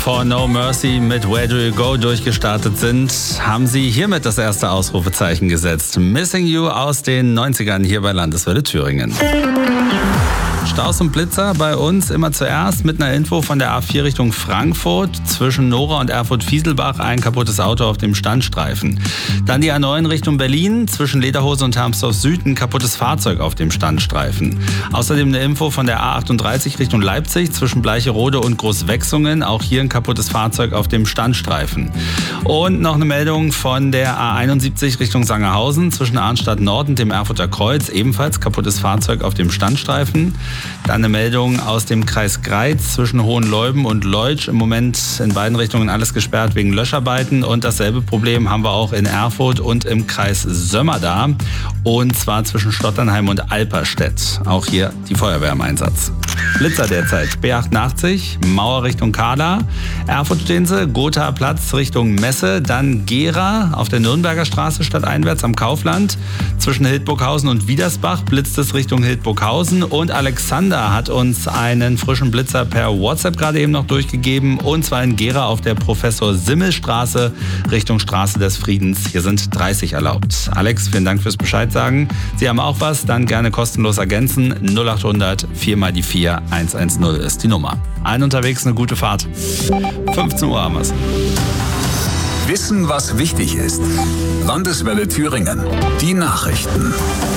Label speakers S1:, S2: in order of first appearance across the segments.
S1: For No Mercy mit Where Do You Go durchgestartet sind, haben sie hiermit das erste Ausrufezeichen gesetzt. Missing You aus den 90ern hier bei Landeswelle Thüringen. Staus und Blitzer bei uns immer zuerst mit einer Info von der A4 Richtung Frankfurt. Zwischen Nora und Erfurt-Fieselbach ein kaputtes Auto auf dem Standstreifen. Dann die A9 Richtung Berlin. Zwischen Lederhose und Hermsdorf Süd ein kaputtes Fahrzeug auf dem Standstreifen. Außerdem eine Info von der A38 Richtung Leipzig. Zwischen Bleicherode und Großwechsungen. Auch hier ein kaputtes Fahrzeug auf dem Standstreifen. Und noch eine Meldung von der A71 Richtung Sangerhausen. Zwischen Arnstadt Nord und dem Erfurter Kreuz. Ebenfalls kaputtes Fahrzeug auf dem Standstreifen. Dann eine Meldung aus dem Kreis Greiz zwischen Hohenleuben und Leutsch. Im Moment in beiden Richtungen alles gesperrt wegen Löscharbeiten. Und dasselbe Problem haben wir auch in Erfurt und im Kreis Sömmerda. Und zwar zwischen Stotternheim und Alperstedt. Auch hier die Feuerwehr im Einsatz. Blitzer derzeit. B88, Mauer Richtung Kahla. Erfurt stehen sie, Gothaer Platz Richtung Messe. Dann Gera auf der Nürnberger Straße stadteinwärts am Kaufland. Zwischen Hildburghausen und Widersbach blitzt es Richtung Hildburghausen. Und Alexander hat uns einen frischen Blitzer per WhatsApp gerade eben noch durchgegeben. Und zwar in Gera auf der Professor-Simmel-Straße Richtung Straße des Friedens. Hier sind 30 erlaubt. Alex, vielen Dank fürs Bescheid sagen. Sie haben auch was, dann gerne kostenlos ergänzen. 0800 4 mal die 4 110 ist die Nummer. Allen unterwegs eine gute Fahrt. 15 Uhr haben wir's.
S2: Wissen, was wichtig ist. Landeswelle Thüringen. Die Nachrichten.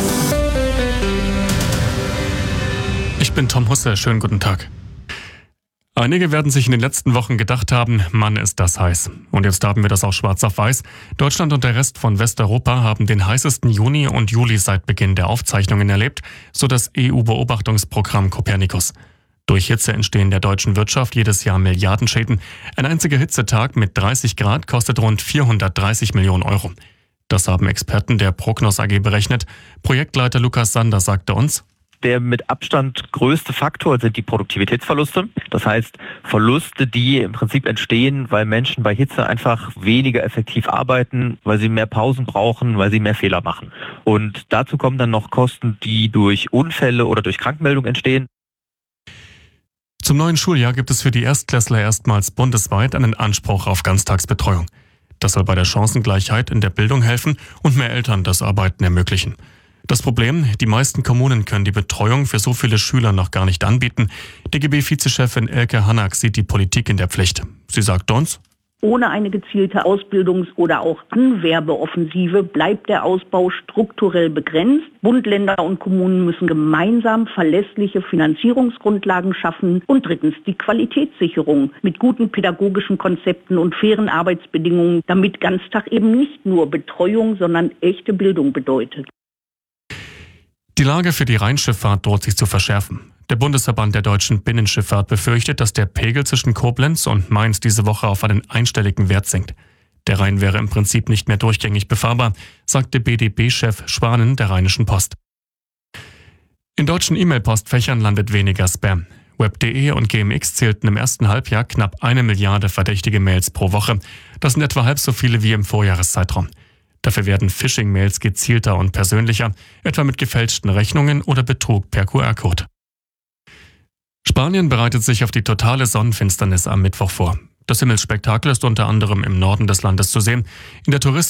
S3: Ich bin Tom Husse, schönen guten Tag. Einige werden sich in den letzten Wochen gedacht haben, Mann, ist das heiß. Und jetzt haben wir das auch schwarz auf weiß. Deutschland und der Rest von Westeuropa haben den heißesten Juni und Juli seit Beginn der Aufzeichnungen erlebt, so das EU-Beobachtungsprogramm Copernicus. Durch Hitze entstehen der deutschen Wirtschaft jedes Jahr Milliardenschäden. Ein einziger Hitzetag mit 30 Grad kostet rund 430 Millionen Euro. Das haben Experten der Prognos AG berechnet. Projektleiter Lukas Sander sagte uns:
S4: Der mit Abstand größte Faktor sind die Produktivitätsverluste. Das heißt, Verluste, die im Prinzip entstehen, weil Menschen bei Hitze einfach weniger effektiv arbeiten, weil sie mehr Pausen brauchen, weil sie mehr Fehler machen. Und dazu kommen dann noch Kosten, die durch Unfälle oder durch Krankmeldung entstehen.
S3: Zum neuen Schuljahr gibt es für die Erstklässler erstmals bundesweit einen Anspruch auf Ganztagsbetreuung. Das soll bei der Chancengleichheit in der Bildung helfen und mehr Eltern das Arbeiten ermöglichen. Das Problem, die meisten Kommunen können die Betreuung für so viele Schüler noch gar nicht anbieten. DGB-Vizechefin Elke Hanak sieht die Politik in der Pflicht. Sie sagt uns:
S5: Ohne eine gezielte Ausbildungs- oder auch Anwerbeoffensive bleibt der Ausbau strukturell begrenzt. Bund, Länder und Kommunen müssen gemeinsam verlässliche Finanzierungsgrundlagen schaffen. Und drittens die Qualitätssicherung mit guten pädagogischen Konzepten und fairen Arbeitsbedingungen, damit Ganztag eben nicht nur Betreuung, sondern echte Bildung bedeutet.
S3: Die Lage für die Rheinschifffahrt droht sich zu verschärfen. Der Bundesverband der deutschen Binnenschifffahrt befürchtet, dass der Pegel zwischen Koblenz und Mainz diese Woche auf einen einstelligen Wert sinkt. Der Rhein wäre im Prinzip nicht mehr durchgängig befahrbar, sagte BDB-Chef Schwanen der Rheinischen Post. In deutschen E-Mail-Postfächern landet weniger Spam. Web.de und GMX zählten im ersten Halbjahr knapp 1 Milliarde verdächtige Mails pro Woche. Das sind etwa halb so viele wie im Vorjahreszeitraum. Dafür werden Phishing-Mails gezielter und persönlicher, etwa mit gefälschten Rechnungen oder Betrug per QR-Code. Spanien bereitet sich auf die totale Sonnenfinsternis am Mittwoch vor. Das Himmelsspektakel ist unter anderem im Norden des Landes zu sehen. In der